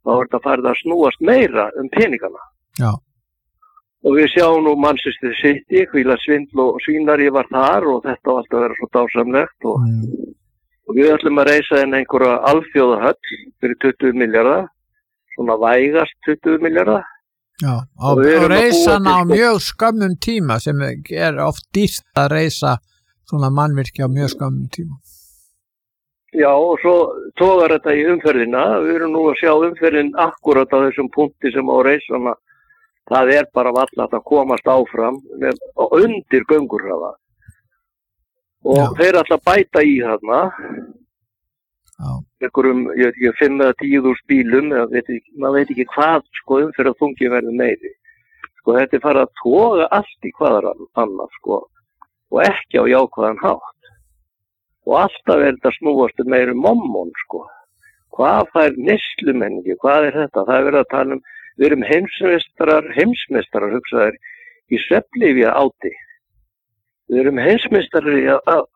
þá þetta farið að snúast meira peningana. Já. Og við sjáum nú Manchester City, hvíla svindl og svínari var þar og þetta var alltaf að vera svo dásamlegt og við ætlum að reisa einhverja alþjóðahöll fyrir 20 milljarða, svona vægast 20 milljarða. Já, og reisa hana á mjög skömmum tíma sem oft dýrt að reisa svona mannvirki á mjög skömmum tíma. Já, og svo togar þetta í umferðina. Við erum nú að sjá umferðin akkurat á þessum punkti sem á reisana. Það bara varla að komast áfram undir göngurhraða. Og þeir ætla að bæta í þarna. Einhverjum, ég veit ekki, 5 eða 10.000 bílum, maður veit ekki hvað, sko, umferðarþungi verður meiri. Sko, þetta farið að toga allt í hvaðar annað, sko, og ekki á jákvæðan hátt. Og alltaf þetta snúast meira mommon, sko. Hvað fær neyslumenningi? Hvað þetta? Það verið að tala við erum heimsmeistarar, hugsaðir, í svefnlyfja áti. Við erum heimsmeistarar í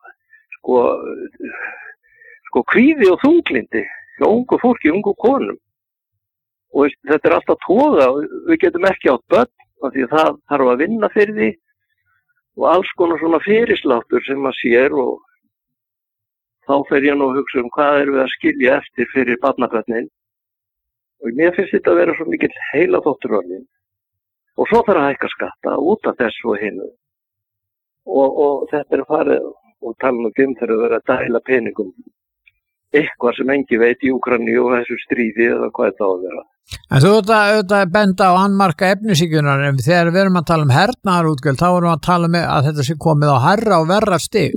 sko kvíði og þunglindi hjá ungu fólki, ungu konum. Og þetta alltaf toga, við getum ekki átt börn, af því það þarf að vinna fyrir því og alls konar svona fyrirsláttur sem maður sér og þá fer ég nú að hugsa hvað erum við að skilja eftir fyrir barnabörnin. Og mér finnst þetta að vera svo mikill heilaþótturorðin. Og svo þarf að hækka skatta út af þessu og hinu. Og þetta farið og tala nú þegar að vera að dæla peningum. Eitthvað sem engi veit í Úkraínu og þessu stríði eða hvað þetta á að vera. En þú auðvitað benda á annmarka efnisíkjunar, en þegar við erum að tala hernaðarútgjöld, þá erum við að tala að þetta sé komið á hærra og verra stig.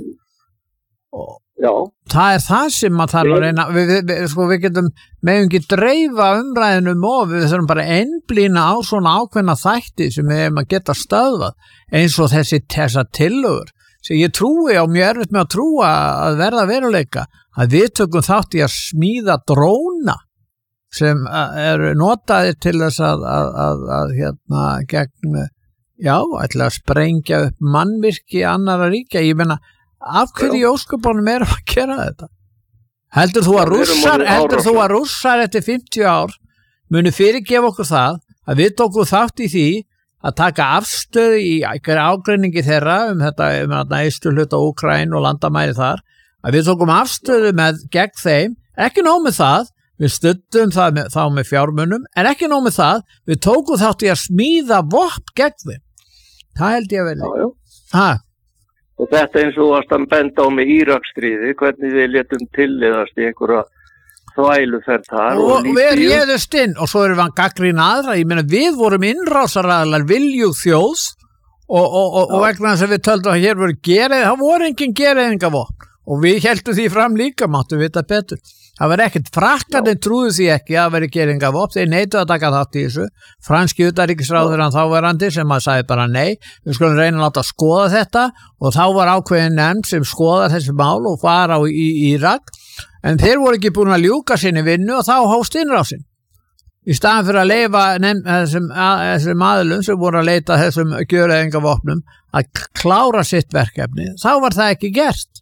Já. Það það sem að tala reyna, við getum meðum ekki dreifa umræðinum og við þurfum bara einblína á svona ákveðna þætti sem við hefum að geta stöðvað, eins og þessar tillögur, sem ég trúi á mjög erfitt með að trúa að verða veruleika, að við tökum þátt í að smíða dróna sem eru notaðir til þess að gegn, ætla að sprengja upp mannvirki annarra ríkja. Ég meina, af hverju í ósköpunum erum að gera þetta? Heldur þú að Rússar eftir 50 ár munu fyrirgefa okkur það að við tókum þátt í því að taka afstöðu í ágreiningi þeirra þetta eysturhluta Úkraínu og landamæri þar, að við tókum afstöðu gegn þeim, ekki nóg með það, við studdum þá með fjármunum, en ekki nóg með það, við tókum þátt í að smíða vopn gegn þeim. Það held ég vel. Já. Og þetta eins og að benda á með Íraksstríði, hvernig við létum tilliðast í einhverja þvæluferð þar. Og við réðust inn, og svo erum við að gagnrýna aðra. Ég meina, við vorum innrásaraðlar viljug þjóðs og vegna þess að við töldum að hér voru það voru engin gereyðingavopn. Og við heldum því fram líka, máttum vita betur. Það var ekkert, frakkarnir trúðu því ekki að veri gereyðingavopn, þeir neituðu að taka þátt í þessu. Franski utanríkisráðherrann þáverandi sem að sagði bara nei, við skulum reyna að láta skoða þetta og þá var ákveðin nefnd sem skoða þessi mál og fara í Írak, en þeir voru ekki búin að ljúka sinni vinnu og þá hófst innrásin. Í staðan fyrir að leyfa þessum aðilum sem voru að leita þessum gereyðingavopnum að klára sitt verkefni, þá var það ekki gert.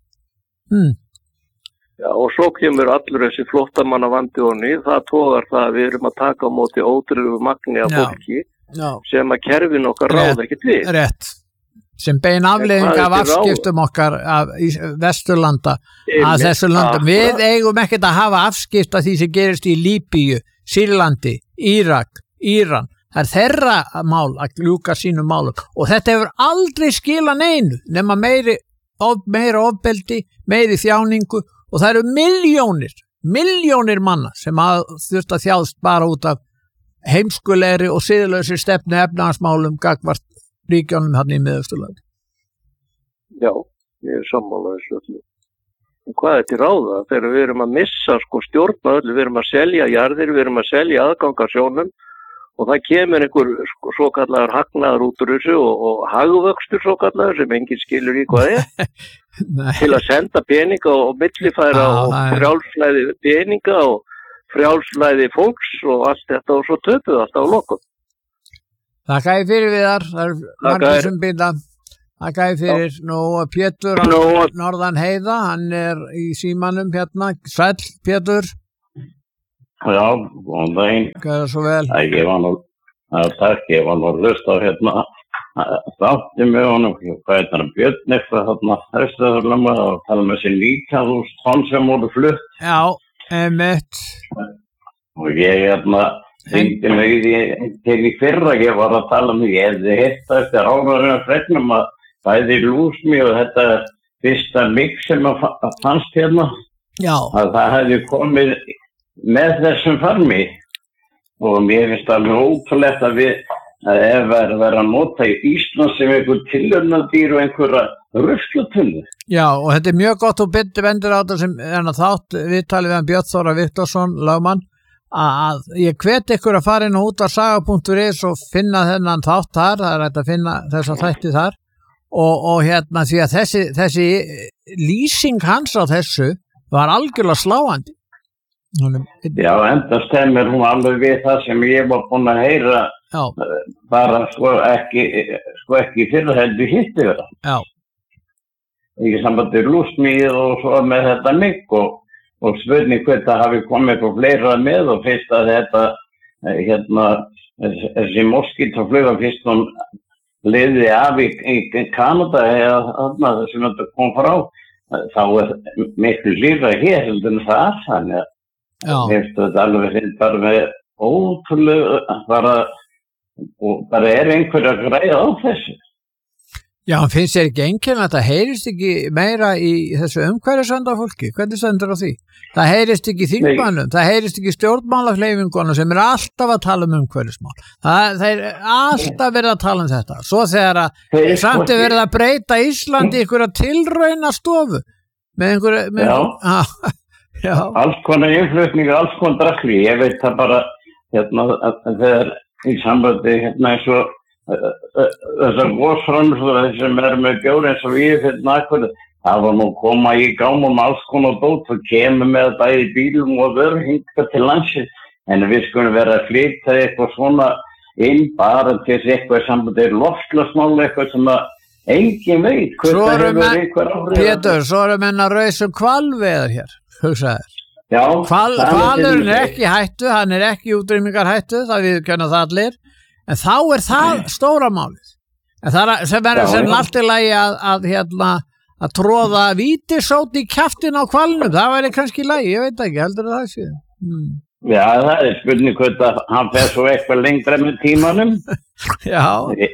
Já, og svo kemur allur þessi flóttamannavandi onni, það togar það að við erum að taka á móti ótrúlegu magni af fólki sem að kerfin okkar ráð ekkert við. Rétt, sem bein afleiðing af afskiptum okkar af Vesturlanda að þessu landum. Við eigum ekkert að hafa afskipt af því sem gerist í Líbíu, Sýrlandi, Írak, Íran. Það þeirra mál að ljúka sínum málum og þetta hefur aldrei skilað neinu nema meira ofbeldi, meiri þjáningu og það eru milljónir manna sem þurft að þjást bara út af heimskulegri og siðlausri stefnu efnahagsmálum gagnvart ríkjónum þarna í Miðausturlandi. Já, ég sammála þessu. Og hvað er til ráða? Þegar við erum að missa stjórna öllu, við erum að selja jarðir, við erum að selja aðgangasjónum og það kemur einhver svokallaður hagnaður út úr þessu og hagvöxtur svokallaður sem enginn skilur í hvað til að senda peninga og millifæra og frjálslæði peninga og frjálslæði fólks og allt þetta og svo töpuð alltaf á lokum. Þakka ég fyrir Viðar, það margir sem bíla. Þakka ég fyrir. Nú Pétur Norðan Heiða, hann í símanum hérna. Sæll Pétur. Já, góðan daginn. Gjörðu svo vel. Ég var nú að hlusta á þátti með honum, hvað hann Björn eitthvað þarna þessarlama og tala með sér 19.000 tonn sem voru flutt. Já, einmitt. Og ég hringdi mig til í fyrra, ég var að tala með, ég hefði hitt eftir áraðurinn fregnum að bæði lúsmi og þetta fyrsta mix sem fannst hérna, að það hefði komið með þessum farmi og mér finnst alveg ótrúlegt að ef verið að nota í Ísland sem einhver tilraunadýr og einhverja ruslatunnu. Já, og þetta mjög gott og bendir á þetta sem þátt viðtalið við Björn Þóra Viktorsson, lögmann, að ég hvet ykkur að fara inn á útvarpssaga.is og finna þennan þátt þar, það hægt að finna þessa þætti þar og því að þessi lýsing hans á þessu var algjörlega sláandi. Já, enda stemmir hún alveg við það sem ég var búin að heyra bara ekki fyrir heldur hitti vera. Já. Ekki sambandi lúsmíð og svo með þetta mygg og spurning hvert það hafi komið på fleira með og fyrst að þetta þessi moskítafluga fyrst hún liði af í Kanada eða þarna sem þetta kom frá þá miklu lífra hér heldur en það þannig að þetta alveg bara með ótrúlega bara einhver að græða á þessu. Já, hann finnst þér ekki einkenni að það heyrist ekki meira í þessu umhverfisvernda fólki? Hvernig stendur á því? Það heyrist ekki í þingmönnum, það heyrist ekki í stjórnmálafleifingunum sem alltaf að tala umhverfismál. Það alltaf verið að tala þetta. Svo þegar samt verið að breyta Íslandi í einhverja tilraunastofu með einhverja... Já. Alls konar innflutningar, alls konar drakli. Ég veit það bara þegar í sambandi eins og þessar gósframleiðslur sem með bjór eins og við það var nú koma í gámum alls konar dót og kemur með bæði bílum og vörur hingað til landsins en við skulum vera að flytja eitthvað svona inn bara til eitthvað sambandi loftslagsmál eitthvað sem að engin veit Pétur, svo eru menn að rausa hvalveiðar hér, hugsaðir. Já. Hvalurinn ekki hættu, hann ekki útrýmingar hættu, það við könna það allir, en þá það stóra málið. En það sem verður sem allt í lagi að tróða vítisót í kjaftin á hvalnum, það væri kannski í lagi, ég veit ekki, heldur það sé. Já, það spurning hvort að hann fer svo eitthvað lengra með tímanum. Já.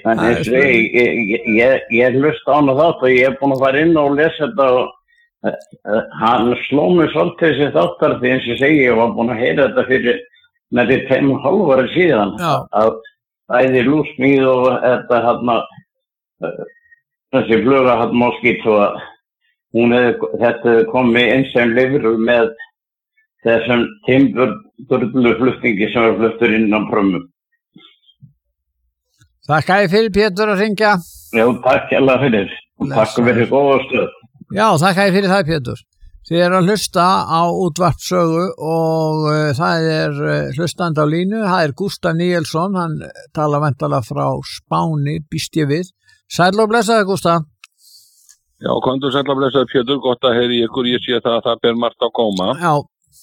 Ég hlusta á hana þátt og ég búin að fara inn og lesa þetta og hann sló mig svolítið þessi þáttar því eins og segi ég var búin að heyra þetta fyrir með því 2,5 ára síðan að bæði lúsmíð og þetta þessi fluga moskít og þetta komið eins og lifur með þessum timburflutningi sem fluttur inn á prömmum. Þakka ég fyrir Pétur að hringja. Já, takk alveg fyrir. Takk fyrir góða stöð. Já, þakka ég fyrir það Pétur. Þið að hlusta á útvarpssögu og það hlustandi á línu, það Gústaf Níelsson, hann tala væntanlega frá Spáni, býst ég við. Sæll og blessaði Gústaf. Já, komdu sæll og blessaði Pétur, gott að heyri ykkur, ég sé það ber margt á góma. Já.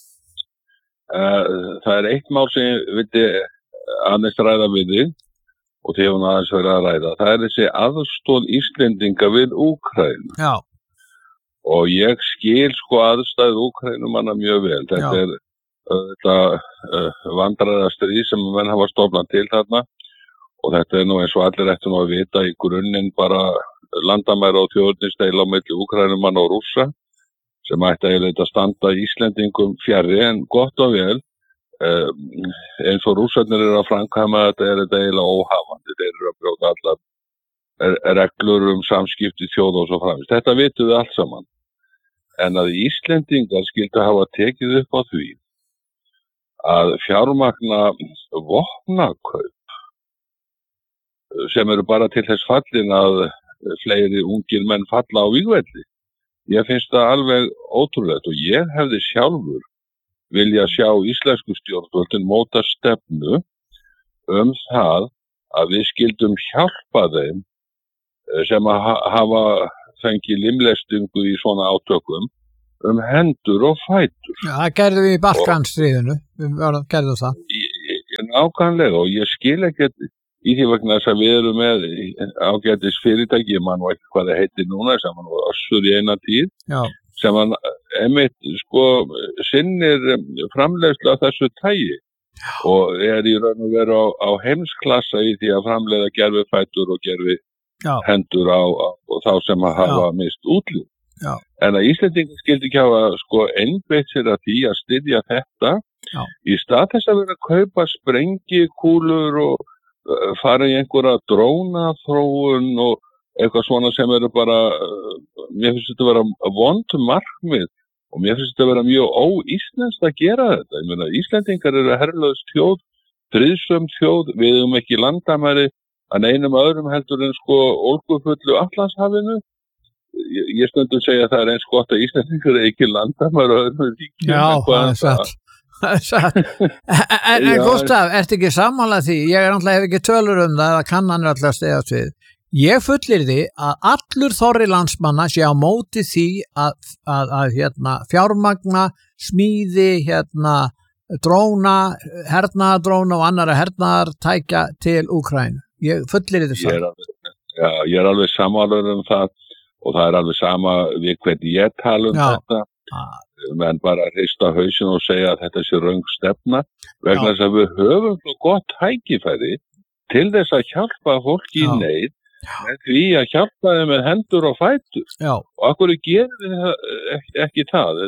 Það eitt mál sem ég vildi aðeins ræða við þig og þið hefum aðeins verið að ræða. Það þessi aðstoð Íslendinga við Úkraínu. Já. Og ég skil aðstæðu Úkraínumanna mjög vel. Þetta vandræðastríð sem menn hafa stofnað til þarna og þetta nú eins og allir ættu nú að vita í grunninn bara landamæra og þjóðernisdeila á milli Úkraínumanna og Rússa sem ætti eiginlega að standa Íslendingum fjarri en gott og vel eins og Rússarnir að framkvæma þetta þetta eiginlega óhafandi. Þeir að brjóta allar reglur samskipti þjóð og svo framvegis. Þetta vitum við allt saman. En að Íslendingar skyldu hafa tekið upp á því að fjármagna vopnakaup sem eru bara til þess fallin að fleiri ungir menn falla á vígvelli. Ég finnst það alveg ótrúlegt og ég hefði sjálfur vilja sjá íslensku stjórnvöldin móta stefnu það að við skildum hjálpa þeim sem að hafa fengið limlestingu í svona átökum hendur og fætur. Já, það gerðum við í Balkanstríðinu, við gerðum það. Nákvæmlega, og ég skil ekkert í því vegna þess að við erum með ágætis fyrirtæki, ég man ekki hvað það heitir núna, sem hann var Össur í eina tíð, Já. sem hann einmitt sinnir framleiðslu af þessu tagi. Og í raun og veru á heimsklassa í því að framleiða gervifætur og hendur á þá sem að hafa mist útlið. Já. En að Íslendingar skildi ekki hafa einbeitt sér að því að styðja þetta í stað þess að vera að kaupa sprengikúlur og fara í einhverja drónaþróun og eitthvað svona sem eru bara, mér finnst þetta að vera vond markmið og mér finnst þetta að vera mjög óíslenskt að gera þetta. Ég meina, Íslendingar eru herlaus þjóð, friðsöm þjóð, við eigum ekki landamæri að neinum öðrum heldur en ólgufullu Atlantshafinu. Ég stundum segja að það er eins gott að Íslendingar er ekki landamæri öðrum ríkjum. Já, það er satt. En Gústaf, ertu ekki sammála því? Ég hef ekki tölur það eða kannanir alltaf stegast við. Ég fullyrir að allur þorri landsmanna sé á móti því að fjármagna, smíði, dróna, hernaðardróna og annara hernaðartækja til Úkraínu. Ég fullyrir það. Ég er alveg sammálaður um það og það er alveg sama við hvernig ég tala þetta. Men bara hrista hausinn og segja að þetta sé röng stefna vegna þess að við höfum svo gott tækifæri til þess að hjálpa fólki í neyð með því að hjálpa þeim með hendur og fætur. Og akkur gerir þið ekki það.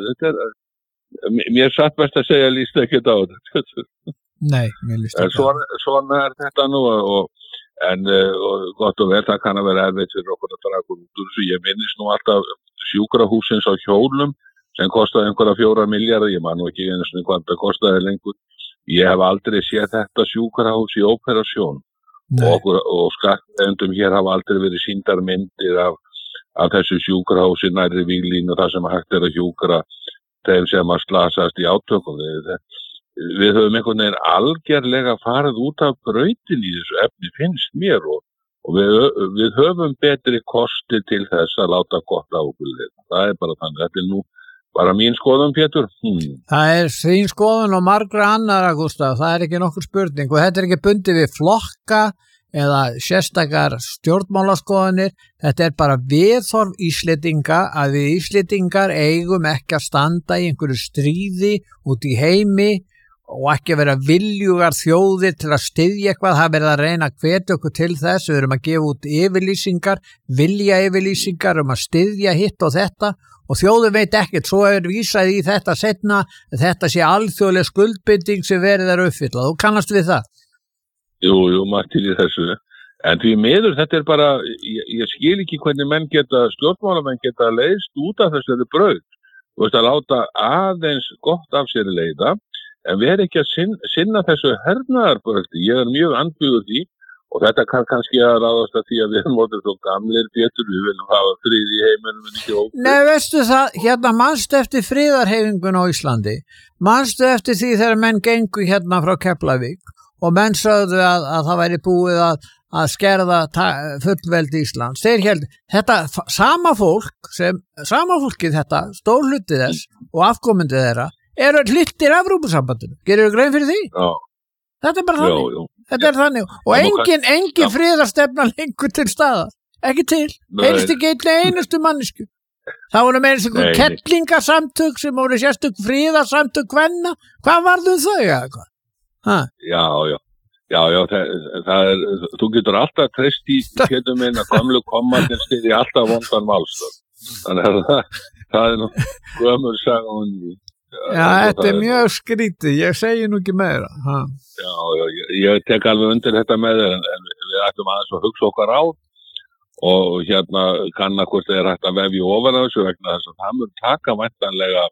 Mér satt best að segja líst ekki á þetta. Nei, mér líst ekki á þetta. Svona er þetta nú en gott og vel, það kann að vera erfitt fyrir okkur að draga út úr þessu. Ég minnist nú alltaf sjúkrahúsins á hjólum sem kostaði einhverja 4 milljarða, ég man nú ekki einu sinni hvað það kostaði lengur. Ég hef aldrei séð þetta sjúkrahús í óperasjón og skattendum hér hafa aldrei verið sýndar myndir af þessu sjúkrahúsi nærri Víglínu þar sem hægt er að hjúkra þeim sem að slasast í átökum. Við höfum einhvern veginn algerlega farið út af brautin í þessu efni, finnst mér og við höfum betri kosti til þess að láta gott á okkur. Það er bara þannig, þetta er nú bara mín skoðun, Pétur. Það er þín skoðun og margra annara, Gústaf, það er ekki nokkur spurning og þetta er ekki bundið við flokka eða sérstakar stjórnmálaskoðanir, þetta er bara viðhorf Íslendinga að við Íslendingar eigum ekki að standa í einhverju stríði út í heimi og ekki vera viljugar þjóðir til að styðja eitthvað, það verður að reyna að hvetja okkur til þess, við erum að gefa út yfirlýsingar, vilja yfirlýsingar að styðja hitt og þetta og þjóður veit ekkert, svo er vísað í þetta setna, þetta sé alþjóðleg skuldbinding sem verið að uppfylla. Þú kannast við það? Jú, margt til í þessu. En því miður, þetta er bara, ég skil ekki hvernig stjórnmálamenn geta leiðst út af þessari braut. Þú veist að láta aðeins gott af sér leiða, en við erum ekki að sinna þessu hernaðarbrauti. Ég er mjög andbúður því og þetta kann kannski að ráðast að því að við erum orðið svo gamlir, Pétur, við viljum hafa frið í heiminum en ekki ófrið. Nei, veistu það, manstu eftir friðarhefingun á Íslandi, manstu eftir því þegar menn gengu frá Keflavík og menn sögðu að það væri búið að skerða fullveldi Íslands. Þeir héldu, þetta sama fólkið þetta, stór hluti þess og afkomendið þeirra, eru hlutir Evrópusambandinu. Gerirðu grein fyrir því? Já. Þetta er bara þannig. Jú. Þetta er þannig. Og engin friðarstefna lengur til staðar. Ekki til. Heyrst ekki einustu mannesku. Það voru meira sem kettlingasamtök sem voru sérstök friðarsamtök kvenna. Hvað varðu þau eða hvað? Já, það er, þú getur alltaf treyst í Pétur minn að gamlu komandinn styðji alltaf vondan málstað. Þannig að það er nú gömur saga hún. Já, þetta er mjög skrítið, ég segi nú ekki meira. Já, ég tek alveg undir þetta með þér, en við ættum aðeins að hugsa okkar á og kanna hvort það er hægt að vefja ofan á þessu vegna þess að það mun taka væntanlega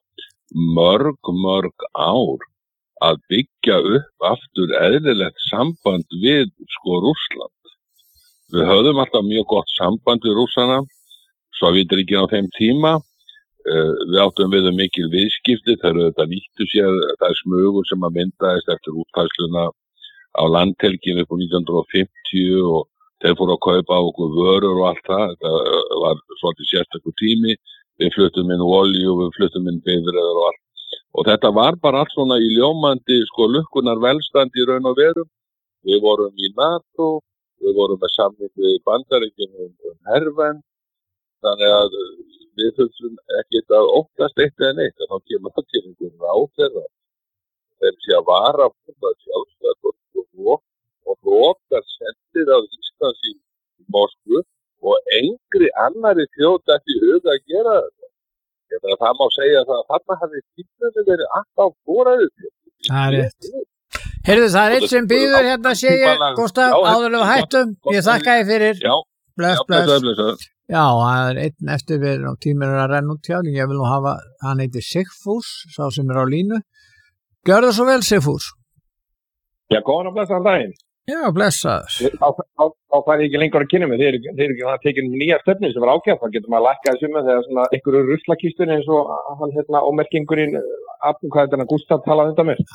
mörg ár að byggja upp aftur eðlilegt samband við Rússland. Við höfðum alltaf mjög gott samband við Rússana, Sovétríkin á þeim tíma. Við áttum við mikil viðskipti, þetta nýttu sér það smugur sem að myndaðist eftir útfærsluna á landhelginu upp á 1950 og þeir fóru að kaupa á okkur vörur og allt það. Þetta var svolítið sérstakur tími. við fluttum inn olíu, við fluttum inn bifreiðar og allt. Og þetta var bara allt svona í ljómandi lukkunar velstandi í raun og veru. Við vorum í NATO, við vorum með samning við Bandaríkin hervernd, þannig að við þurfum ekkert að óttast eitt eða neitt, en þá kemur það til einhvern ráðherra. Þeir sé að vara sjálfstætt og lokar sendir af Íslands í Moskvu og engri annarri þjóð ekki huga að gera þetta. Þegar það má segja að þarna hafi tímunni verið alltaf fóræðið til. Það er rétt. Heyrðu, það er eitt sem býður hérna, sé ég, Gústaf, áðurlega hættum. Ég þakka þér fyrir. Já, bless. Já, það er einn eftir við og tímur að renna út hjá. Ég vil nú hafa, hann heitir Sigfús, sá sem er á línu. Gjörðu svo vel, Sigfús. Já, góðan og blessaðan daginn. Já, blessaður. Þá fær ég ekki lengur að kynna mig. Þeir eru ekki að tekja nýja stefnu sem var ágætt. Það getur maður að lækka þessu með þegar svona einhverju ruslakistur eins og hann ómerkingurinn hvað er þetta Gústaf talaði undan mér.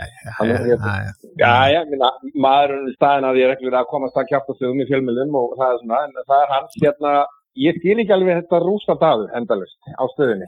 Jæja, maðurinn í staðinn að ég er ekki að komast að kjafta sögum í fjölmiðlum og það er svona, en það er hans ég skil ekki alveg þetta rústa dagur endalaust á stöðinni.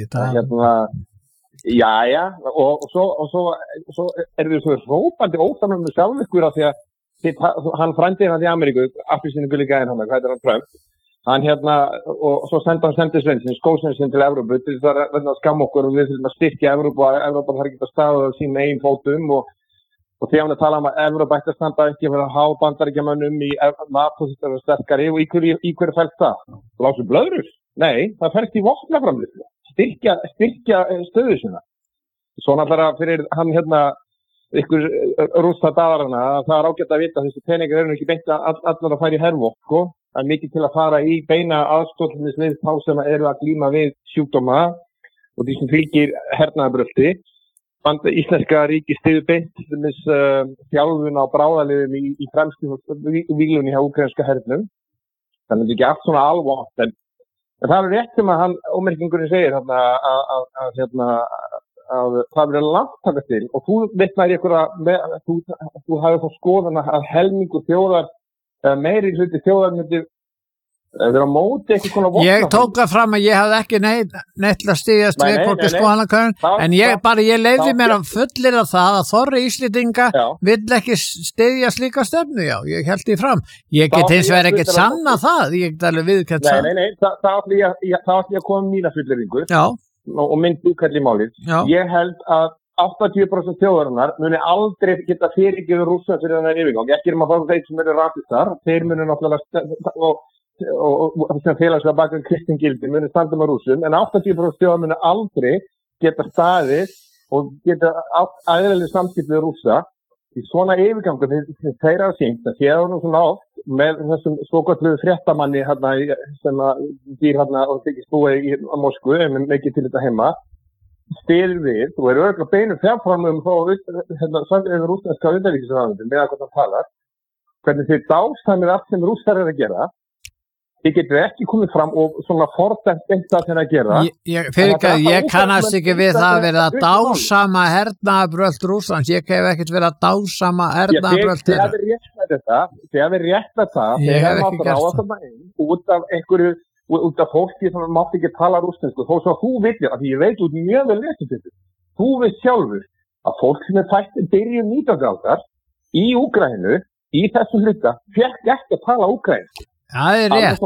Jæja, og svo er þau svo hrópandi ósamlega með sjálf ykkur af því að hann frændi hann í Ameríku, appelsínu gulli gæðin hann, hvað er hann Trump? Hann og svo sendi hann sendisveinsinn, skósveinsinn til Evrópu til þess að skamma okkur og við þurfum að styrkja Evrópu og Evrópa þarf ekki að staða á sín eigin fótum og því hann tala um að Evrópa ætti að standa ekki að vera að há bandaríkjamönnum í NATO þetta er sterkari og í hverju fælst það? Lásu blöðrur? Nei, það fælst í vopnaframleiðslu, styrkja stöðu sína. Svo náttúrulega fyrir hann ykkur rústa dagarna það er ágætt að vita að þessi peningar eru ekki beint allar að fara í hervopn sko. Það er mikið til að fara í beina aðstoðlis við þá sem eru að glíma við sjúkdóma og því sem fylgir hernaðarbrölti. Íslenska ríki styður beint þjálfun á bráðaliðum í fremstu víglunni hjá úkraínska hernum. Þannig að þetta er ekki allt svona alvont en það er rétt sem að hann ómerkingurinn segir að það verður langt taka til og þú vitnar í einhverja þú hafið þá skoðan að helmingur þjóðar meiri hluti þjóðar myndi vera á móti eitthvað svona vopna. Ég tók það fram að ég hafði ekki neitt að styðjast við hvorki skoðanakönnun en ég leyfði mér að fullyrða það að þorri Íslendinga vill ekki styðja slíka stefnu, já, ég held því fram. Ég get hins vegar ekkert sanna það, ég get alveg viðurkennt það. Nei, það átti ég að koma mína fullyrðingu. Já. Og mynd útkall í málið. Ég held að 80% þjóðarinnar muni aldrei geta fyrirgefið Rússa fyrir þennan yfirgang. Ekki að fá þeir sem eru rasistar, þeir muni náttúrulega og sem félagslega bak kristin gildi muni standa með Rússum, en 80% þjóðar muni aldrei geta staðið og geta aðeinslega samskipt við Rússa. Í svona yfirgangum þeir hafa sýnt að séða nú svona oft með þessum svokölluðu fréttamanni sem býr og þykist búið í Moskvu en mikið til þetta heima styður við og eru örugglega beinum fjárframlögum frá rússneska utanríkisráðuneytinu með hvað það talar hvernig þeir dásamir allt sem Rússar eru að gera. Þið getur ekki komið fram og svona fordæmt það þeirra að gera. Ég kannast ekki við það að vera að dásama hernaðarbrölt Rússlands. Ég hef ekkert verið að dásama hernaðarbrölt þeirra. Þið hafið rétt að það. Þið hafið átt að ráða það út af einhverju, út af fólki sem mátt ekki tala rússnesku. Þó svo að þú veitir, af því ég veit út mjög vel lesum þetta. Þú veist sjálfur að fólk sem fætt byrjun 19. aldar í Úkraínu, í þessum hluta, fékk ekki að tala úkraínsku. Það er rétt.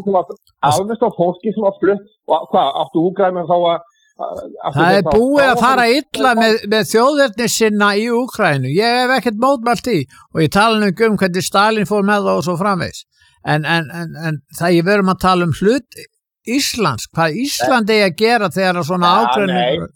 Alveg á fólki sem var flutt og hvað, áttu Úkraínu þá að það er búið að fara illa með þjóðerni sinna í Úkraínu. Ég hef ekkert mótmælt í og ég tala hvernig Stalin fór með það og svo framvegis. En það ég verum að tala hlut Íslands, hvað Ísland eigi að gera þegar svona ákveðnum.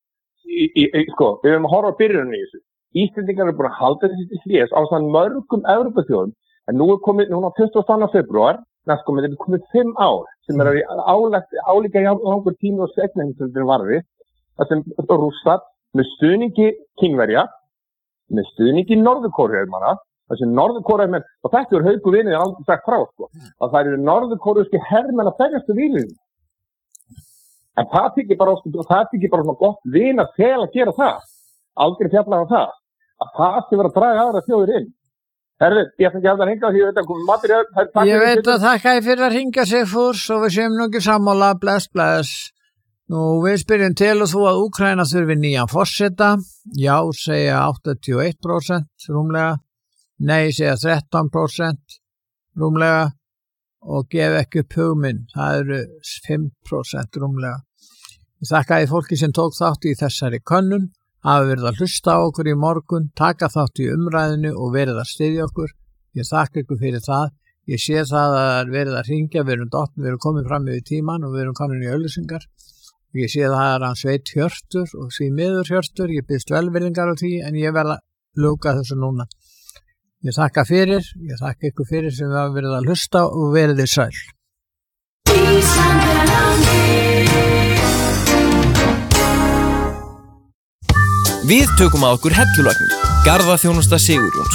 Sko, við erum að horfa á byrjunni í þessu. Íslendingar eru búin að halda þessi til hlés á svona mörgum Evrópuþjóðum. En nú er komið, núna 22. febrúar, næstkomið, þetta er komið 5 ár sem er álíka langur tími og segnaheimsöldin varði, það sem Rússar með stuðningi Kínverja, með stuðningi Norður-Kóreumanna, það sem Norður-Kóreumenn, og þetta er hauku vinið aldrei sagt frá, sko, að það eru Norður-Kóreuski hermenn að berjast við vílunum. En það þykir bara svona gott vin að fel að gera það, aldrei fjalla á það, að það sé vera að draga aðra þjóðir inn. Herðu, ég ætla ekki að hringa því þetta komið matur. Ég veit að þakka ég fyrir að hringa Sigfús og við séum nú ekki sammála, bless. Nú við spyrjum til og þú að Úkraína þurfi nýjan forseta. Já, segja 81% rúmlega. Nei, segja 13% rúmlega og gef ekki upp hugminn. Það eru 5% rúmlega. Ég þakka ég fólki sem tók þátt í þessari könnun. Hafa verið að hlusta á okkur í morgun, taka þátt í umræðinu og verið að styðja okkur. Ég þakka ykkur fyrir það. Ég sé það að verið að hringja, við erum komin fram yfir tíman og við erum komin í auglýsingar. Ég sé það að hann Sveit Hjörtur og því miður Hjörtur, ég biðst velvirðingar á því en ég verð að ljúka þessu núna. Ég þakka ykkur fyrir sem hafa verið að hlusta og verið þið sæl. Við tökum að okkur hellulagnir, garðaþjónusta Sigurjóns.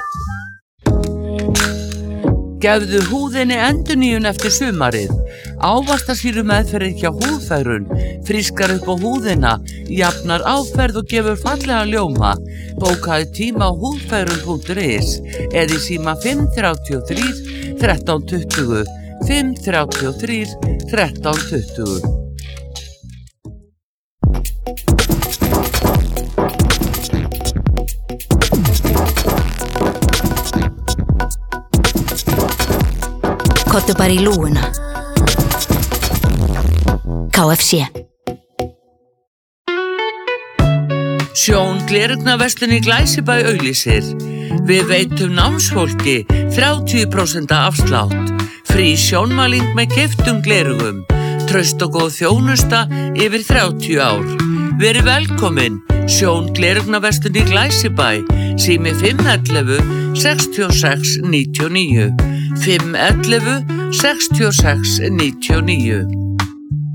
Gefðu húðinni endurnýjun eftir sumarið. Ávaxtasýru meðferð hjá Húðfærun, frískar upp á húðina, jafnar áferð og gefur fallega ljóma. Bókaðu tíma á húðfærun.is eða í síma 533 1320, 533 1320. Kottu bara í lúguna. KFC. Sjón gleraugnarverslun í Glæsibæ auglýsir. Við veitum námsfólki 30% afslátt. Frí sjónmæling með keyptum gleraugum. Traust og góð þjónusta yfir 30 ár. Verið velkomin. Sjón gleraugnarverslun í Glæsibæ. Sími 511 66 99. 511 66 99.